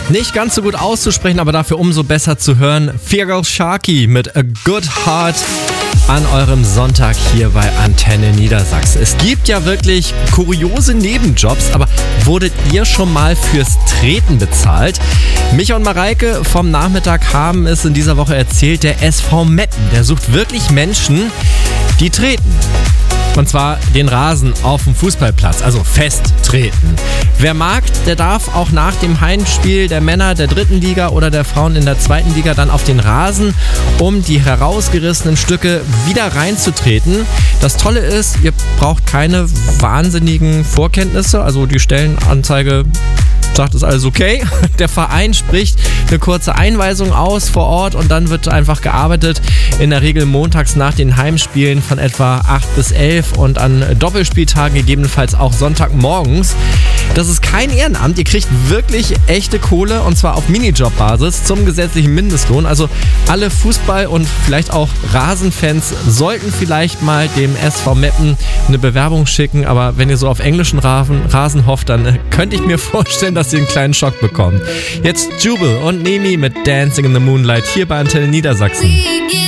Nicht ganz so gut auszusprechen, aber dafür umso besser zu hören. Feargal Sharkey mit A Good Heart an eurem Sonntag hier bei Antenne Niedersachsen. Es gibt ja wirklich kuriose Nebenjobs, aber wurdet ihr schon mal fürs Treten bezahlt? Micha und Mareike vom Nachmittag haben es in dieser Woche erzählt, der SV Meppen, der sucht wirklich Menschen, die treten. Und zwar den Rasen auf dem Fußballplatz, also fest treten. Wer mag, der darf auch nach dem Heimspiel der Männer der 3. Liga oder der Frauen in der 2. Liga dann auf den Rasen, um die herausgerissenen Stücke wieder reinzutreten. Das Tolle ist, ihr braucht keine wahnsinnigen Vorkenntnisse, also die Stellenanzeige sagt, ist alles okay. Der Verein spricht eine kurze Einweisung aus vor Ort und dann wird einfach gearbeitet. In der Regel montags nach den Heimspielen von etwa 8 bis 11 und an Doppelspieltagen gegebenenfalls auch Sonntagmorgens. Das ist kein Ehrenamt. Ihr kriegt wirklich echte Kohle und zwar auf Minijob-Basis zum gesetzlichen Mindestlohn. Also alle Fußball- und vielleicht auch Rasenfans sollten vielleicht mal dem SV Meppen eine Bewerbung schicken. Aber wenn ihr so auf englischen Rasen hofft, dann könnte ich mir vorstellen, dass ihr einen kleinen Schock bekommt. Jetzt Jubel und Nemi mit Dancing in the Moonlight hier bei Antenne Niedersachsen.